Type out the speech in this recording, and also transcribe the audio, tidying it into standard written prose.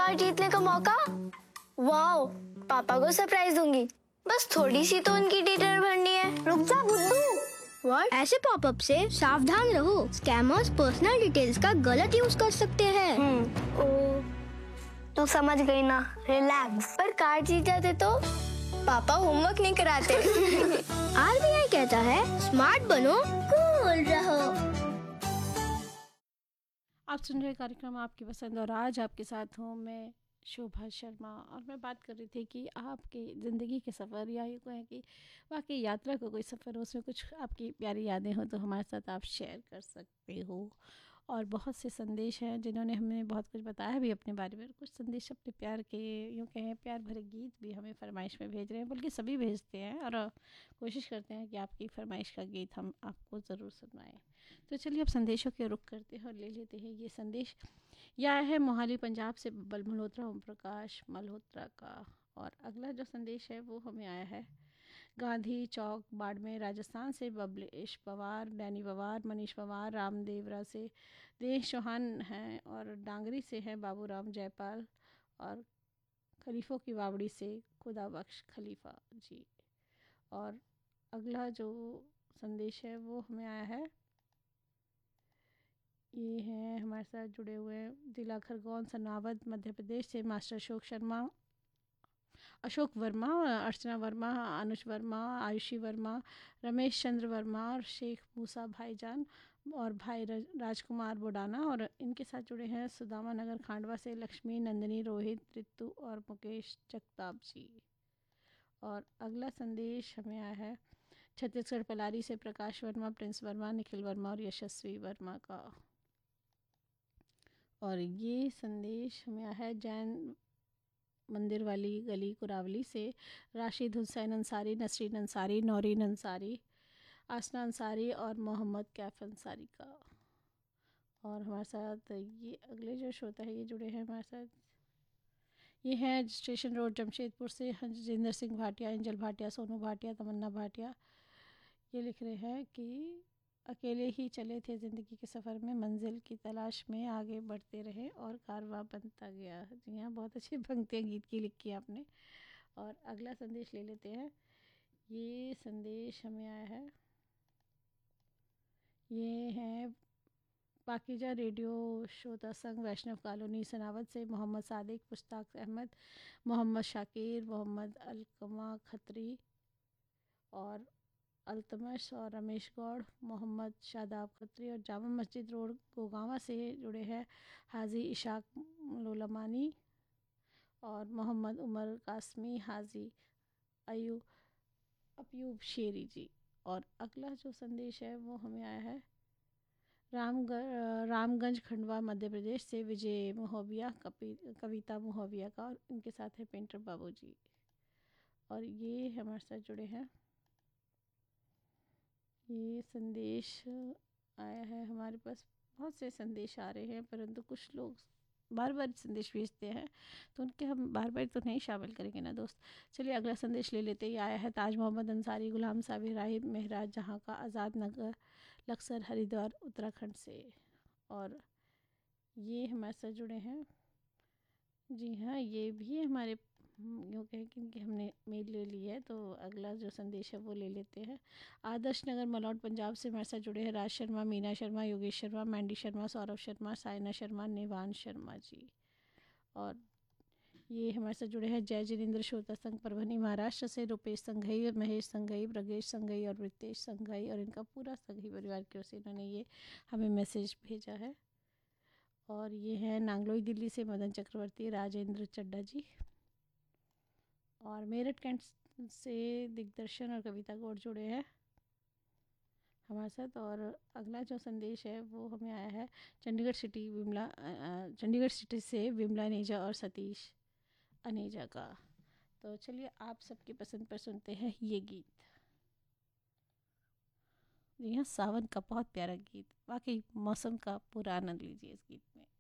Car जीतने का मौका। वाओ, पापा को सरप्राइज दूंगी। बस थोड़ी सी तो उनकी डिटेल भरनी है। रुक जा बुद्धू। What? ऐसे पॉपअप से सावधान रहो। स्कैमर्स पर्सनल डिटेल्स का गलत यूज कर सकते हैं। ओ, तू समझ गई ना, रिलैक्स। पर कार जीत जाते तो पापा होमवर्क नहीं कराते। आरबीआई कहता है स्मार्ट बनो, कूल रहो। आप सुन रहे कार्यक्रम आपकी पसंद और आज आपके साथ हूँ मैं शोभा शर्मा। और मैं बात कर रही थी कि आपके ज़िंदगी के सफ़र या ये कहें कि वाकई यात्रा का कोई सफ़र हो, उसमें कुछ आपकी प्यारी यादें हो तो हमारे साथ आप शेयर कर सकते हो। और बहुत से संदेश हैं जिन्होंने हमें बहुत कुछ बताया भी अपने बारे में। कुछ संदेश अपने प्यार के, यूँ कहें प्यार भरे गीत भी हमें फरमाइश में भेज रहे हैं, बल्कि सभी भेजते हैं और कोशिश करते हैं कि आपकी फरमाइश का गीत हम आपको ज़रूर सुनवाएं। तो चलिए अब संदेशों के रुख करते हैं और ले लेते हैं ये संदेश। यह है मोहाली पंजाब से बबल मल्होत्रा ओम प्रकाश मल्होत्रा का। और अगला जो संदेश है वो हमें आया है गांधी चौक बाड़मेर राजस्थान से बबलेश पवार, डैनी पवार, मनीष पवार, रामदेवरा से देश चौहान हैं और डांगरी से हैं बाबूराम जयपाल और खलीफों की वावड़ी से खुदा बख्श खलीफा जी। और अगला जो संदेश है वो हमें आया है, ये हैं हमारे साथ जुड़े हुए जिला खरगोन सनावद मध्य प्रदेश से मास्टर अशोक वर्मा, अर्चना वर्मा, अनुज वर्मा, आयुषी वर्मा, रमेश चंद्र वर्मा और शेख मूसा भाईजान और भाई राजकुमार बोडाना। और इनके साथ जुड़े हैं सुदामा नगर खांडवा से लक्ष्मी, नंदिनी, रोहित, रितु और मुकेश जगताप जी। और अगला संदेश हमें आया है छत्तीसगढ़ पलारी से प्रकाश वर्मा, प्रिंस वर्मा, निखिल वर्मा और यशस्वी वर्मा का। और ये संदेश हमें आया है जैन मंदिर वाली गली कुरावली से राशिद हुसैन अंसारी, नसरीन अंसारी, नौरीन अंसारी, आसना अंसारी और मोहम्मद कैफ अंसारी का। और हमारे साथ ये अगले जो श्रोता है ये जुड़े हैं हमारे साथ, ये हैं स्टेशन रोड जमशेदपुर से हरजिंदर सिंह भाटिया, एंजल भाटिया, सोनू भाटिया, तमन्ना भाटिया। ये लिख रहे हैं कि अकेले ही चले थे ज़िंदगी के सफ़र में, मंजिल की तलाश में आगे बढ़ते रहे और कारवां बनता गया। जी हाँ, बहुत अच्छी पंक्तियाँ गीत की लिखी है आपने। और अगला संदेश ले लेते हैं। ये संदेश हमें आया है, ये है पाकीजा रेडियो श्रोता संघ वैष्णव कॉलोनी सनावद से मोहम्मद सादिक, मुश्ताक अहमद, मोहम्मद शाकिर, मोहम्मद अलकमा खत्री और अल्तमश और रमेश गौड़, मोहम्मद शादाब खत्री। और जामा मस्जिद रोड गोगावा से जुड़े हैं हाजी इशाक लोलमानी और मोहम्मद उमर कासमी, हाजी अयूब शेरी जी। और अगला जो संदेश है वो हमें आया है रामगंज खंडवा मध्य प्रदेश से विजय मोहबिया, कविता मोहबिया का। और इनके साथ है पेंटर बाबू जी। और ये हमारे साथ जुड़े हैं, ये संदेश आया है हमारे पास। बहुत से संदेश आ रहे हैं परंतु कुछ लोग बार बार संदेश भेजते हैं तो उनके हम बार बार तो नहीं शामिल करेंगे ना दोस्त। चलिए अगला संदेश ले लेते ही। आया है ताज मोहम्मद अंसारी, गुलाम साबिर, राहिब महराज जहाँ का, आज़ाद नगर लक्सर हरिद्वार उत्तराखंड से। और ये हमारे साथ जुड़े हैं, जी हाँ, ये भी हमारे यूँ कहें कि हमने मेल ले ली है। तो अगला जो संदेश है वो ले लेते हैं। आदर्श नगर मलौट पंजाब से हमारे साथ जुड़े हैं राज शर्मा, मीना शर्मा, योगेश शर्मा, मैंडी शर्मा, सौरभ शर्मा, साइना शर्मा, निवान शर्मा जी। और ये हमारे साथ जुड़े हैं जय जिनेन्द्र श्रोता संघ परभनी महाराष्ट्र से Rupesh Shanghai, Mahesh Shanghai, ब्रगेश Shanghai और रितेश संघई और इनका पूरा संघई परिवार की ओर से इन्होंने ये हमें मैसेज भेजा है। और ये है नांगलोई दिल्ली से मदन चक्रवर्ती, राजेंद्र चड्डा जी। और मेरठ कैंट से दिग्दर्शन और कविता गौड़ जुड़े हैं हमारे साथ। और अगला जो संदेश है वो हमें आया है चंडीगढ़ सिटी से विमला नेजा और सतीश अनेजा का। तो चलिए आप सबकी पसंद पर सुनते हैं ये गीत। जी हाँ, सावन का बहुत प्यारा गीत, वाकई मौसम का पूरा आनंद लीजिए इस गीत में।